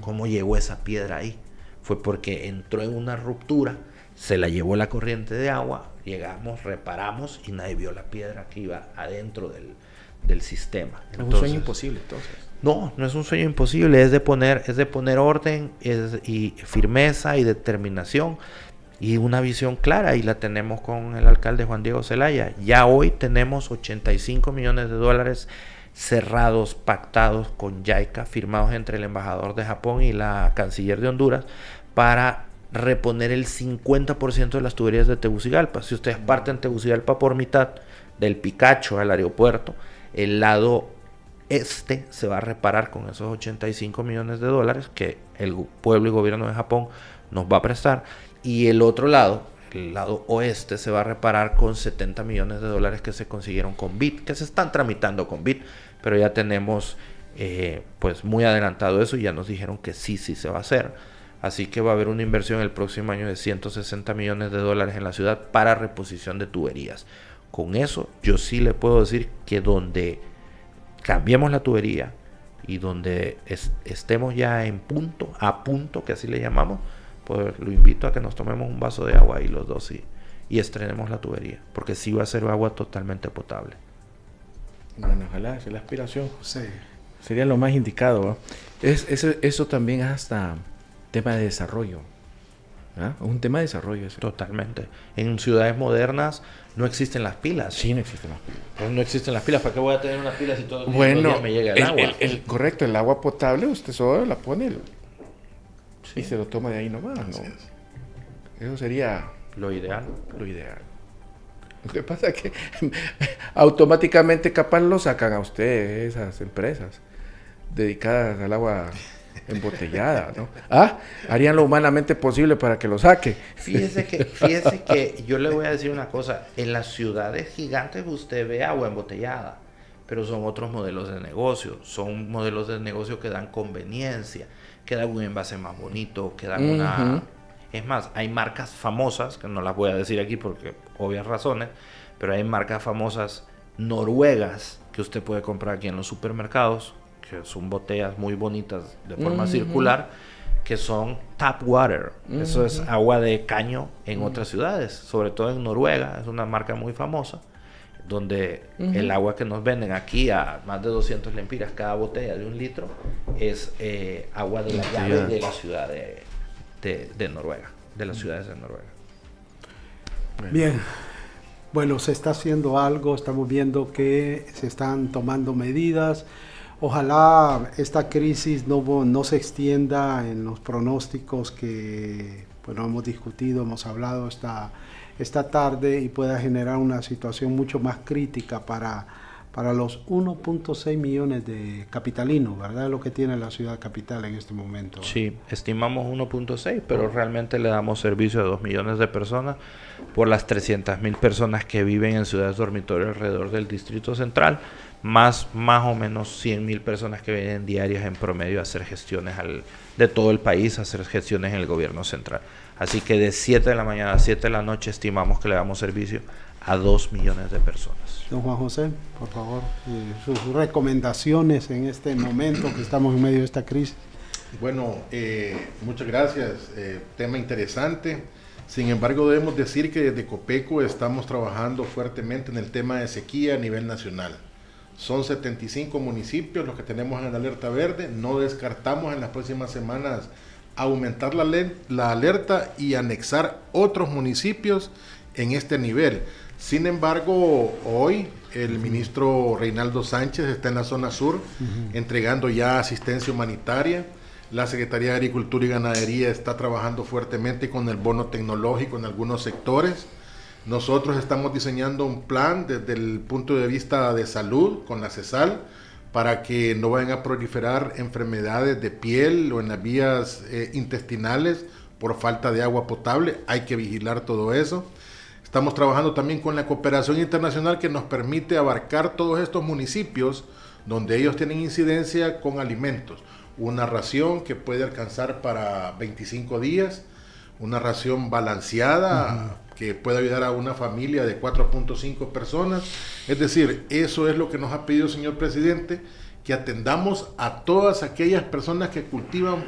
¿Cómo llegó esa piedra ahí? Fue porque entró en una ruptura, se la llevó la corriente de agua, llegamos, reparamos y nadie vio la piedra que iba adentro del sistema. Es un sueño imposible, entonces. No, no es un sueño imposible, es de poner orden y firmeza y determinación y una visión clara, y la tenemos con el alcalde Juan Diego Zelaya. Ya hoy tenemos 85 millones de dólares cerrados, pactados con JICA, firmados entre el embajador de Japón y la canciller de Honduras, para reponer el 50% de las tuberías de Tegucigalpa. Si ustedes parten Tegucigalpa por mitad, del Picacho al aeropuerto, el lado este se va a reparar con esos 85 millones de dólares que el pueblo y gobierno de Japón nos va a prestar, y el otro lado, el lado oeste, se va a reparar con 70 millones de dólares que se consiguieron con BID, que se están tramitando con BID, pero ya tenemos pues muy adelantado eso y ya nos dijeron que sí se va a hacer. Así que va a haber una inversión el próximo año de 160 millones de dólares en la ciudad para reposición de tuberías. Con eso yo sí le puedo decir que donde cambiemos la tubería y donde estemos ya a punto, que así le llamamos, pues lo invito a que nos tomemos un vaso de agua ahí los dos y estrenemos la tubería, porque sí va a ser agua totalmente potable. Bueno, ojalá, esa es la aspiración. Sí. Sería lo más indicado, ¿no? Eso también es hasta tema de desarrollo. ¿Ah? Es un tema de desarrollo eso. Totalmente. En ciudades modernas no existen las pilas. Sí, no existen las pilas. Pues no existen las pilas. ¿Para qué voy a tener unas pilas si todos los días me llega el agua? Correcto, el agua potable usted solo la pone y se lo toma de ahí nomás, ¿no? Eso sería lo ideal. Lo ideal. Lo que pasa es que automáticamente capaz lo sacan a usted esas empresas dedicadas al agua embotellada, ¿no? Harían lo humanamente posible para que lo saque. Fíjese que yo le voy a decir una cosa. En las ciudades gigantes usted ve agua embotellada, pero son otros modelos de negocio. Son modelos de negocio que dan conveniencia, que dan un envase más bonito, que dan una... Es más, hay marcas famosas, que no las voy a decir aquí porque obvias razones, pero hay marcas famosas noruegas que usted puede comprar aquí en los supermercados, que son botellas muy bonitas de forma circular, que son tap water. Eso es agua de caño en otras ciudades, sobre todo en Noruega, es una marca muy famosa, donde el agua que nos venden aquí a más de 200 lempiras cada botella de 1 litro es agua de la llave de la ciudad de Noruega, de las ciudades de Noruega. Bien. Bueno, se está haciendo algo, estamos viendo que se están tomando medidas. Ojalá esta crisis no se extienda en los pronósticos que hemos discutido, hemos hablado esta tarde, y pueda generar una situación mucho más crítica para los 1.6 millones de capitalinos, ¿verdad? Es lo que tiene la ciudad capital en este momento. Sí, estimamos 1.6, pero realmente le damos servicio a 2 millones de personas por las 300,000 personas que viven en ciudades dormitorios alrededor del Distrito Central, más o menos 100,000 personas que vienen diarias en promedio a hacer gestiones de todo el país, a hacer gestiones en el gobierno central. Así que de 7 de la mañana a 7 de la noche estimamos que le damos servicio a 2 millones de personas. Don Juan José, por favor, sus recomendaciones en este momento que estamos en medio de esta crisis. Bueno, muchas gracias. Tema interesante. Sin embargo, debemos decir que desde Copeco estamos trabajando fuertemente en el tema de sequía a nivel nacional. Son 75 municipios los que tenemos en alerta verde. No descartamos en las próximas semanas aumentar la alerta y anexar otros municipios en este nivel. Sin embargo, hoy el ministro Reinaldo Sánchez está en la zona sur entregando ya asistencia humanitaria. La Secretaría de Agricultura y Ganadería está trabajando fuertemente con el bono tecnológico en algunos sectores. Nosotros estamos diseñando un plan desde el punto de vista de salud con la CESAL para que no vayan a proliferar enfermedades de piel o en las vías intestinales por falta de agua potable. Hay que vigilar todo eso. Estamos trabajando también con la cooperación internacional que nos permite abarcar todos estos municipios donde ellos tienen incidencia con alimentos. Una ración que puede alcanzar para 25 días, una ración balanceada que puede ayudar a una familia de 4.5 personas. Es decir, eso es lo que nos ha pedido el señor presidente, que atendamos a todas aquellas personas que cultivan